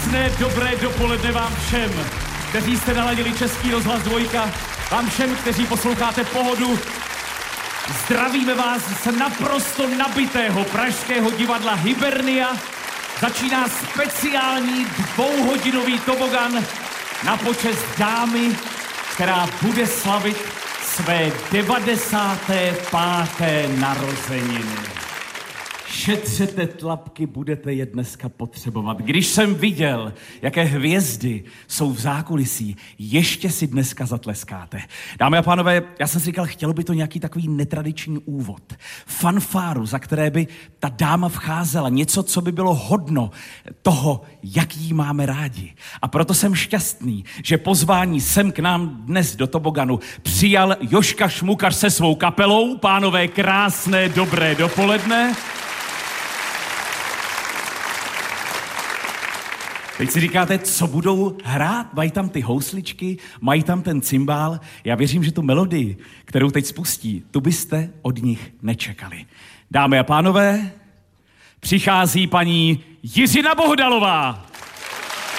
Krásné, dobré dopoledne vám všem, kteří jste naladili Český rozhlas 2, vám všem, kteří posloucháte Pohodu. Zdravíme vás z naprosto nabitého pražského divadla Hibernia. Začíná speciální 2hodinový tobogan na počest dámy, která bude slavit své 95. narozeniny. Šetřete tlapky, budete je dneska potřebovat. Když jsem viděl, jaké hvězdy jsou v zákulisí, ještě si dneska zatleskáte. Dámy a pánové, já jsem si říkal, chtělo by to nějaký takový netradiční úvod. Fanfáru, za které by ta dáma vcházela. Něco, co by bylo hodno toho, jak jí máme rádi. A proto jsem šťastný, že pozvání sem k nám dnes do toboganu přijal Jožka Šmukař se svou kapelou. Pánové, krásné, dobré dopoledne. Teď si říkáte, co budou hrát? Mají tam ty housličky, mají tam ten cymbál. Já věřím, že tu melodii, kterou teď spustí, tu byste od nich nečekali. Dámy a pánové, přichází paní Jiřina Bohdalová.